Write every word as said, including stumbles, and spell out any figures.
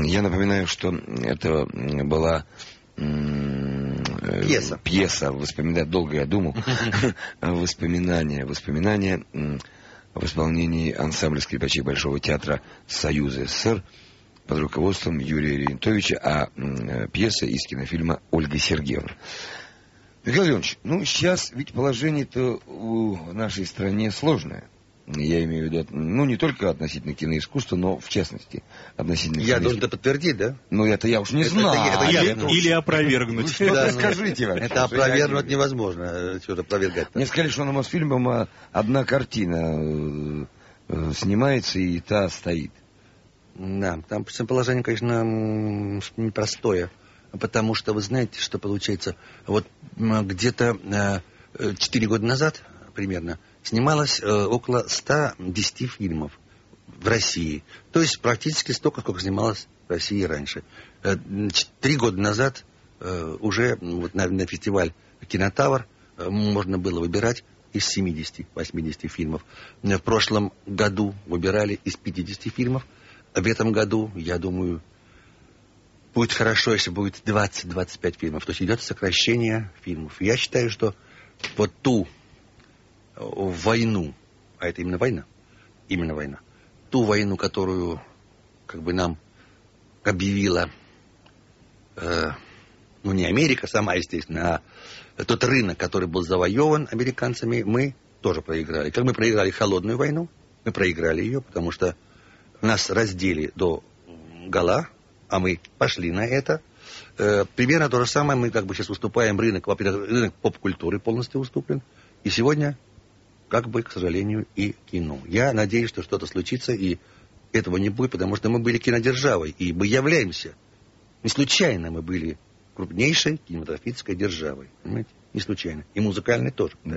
Я напоминаю, что это была пьеса. Пьеса, воспоминания, долго я думал, воспоминания, воспоминания в исполнении ансамбля скрипачей Большого театра Союза СССР под руководством Юрия Ренатовича, а пьеса из кинофильма «Ольга Сергеевна». Михаил Леонович, ну сейчас ведь положение-то в нашей стране сложное. Я имею в виду, ну, не только относительно киноискусства, но, в частности, относительно... Я должен это подтвердить, да? Ну, это я уж не это, знаю. Это, это или, я, или опровергнуть. Ну, что-то да, скажите вам. Это опровергнуть невозможно. Что-то опровергать. Мне сказали, что на Мосфильме одна картина снимается, и та стоит. Да, там положение, конечно, непростое. Потому что вы знаете, что получается. Вот где-то четыре года назад, примерно, снималось э, около ста десяти фильмов в России. То есть практически столько, сколько снималось в России раньше. Э, три года назад э, уже вот, на, на фестиваль «Кинотавр» э, можно было выбирать из семидесяти-восьмидесяти фильмов. В прошлом году выбирали из пятидесяти фильмов. В этом году, я думаю, будет хорошо, если будет двадцать-двадцать пять фильмов. То есть идет сокращение фильмов. Я считаю, что вот ту войну, а это именно война, именно война, ту войну, которую как бы нам объявила, э, ну не Америка сама, естественно, а тот рынок, который был завоеван американцами, мы тоже проиграли. Как мы проиграли холодную войну, мы проиграли ее, потому что нас раздели до гола, а мы пошли на это. Э, примерно то же самое мы как бы сейчас выступаем, рынок, во-первых, рынок поп-культуры полностью выступлен, и сегодня как бы, к сожалению, и кино. Я надеюсь, что что-то случится, и этого не будет, потому что мы были кинодержавой, и мы являемся. Не случайно мы были крупнейшей кинематографической державой. Понимаете? Не случайно. И музыкальной тоже.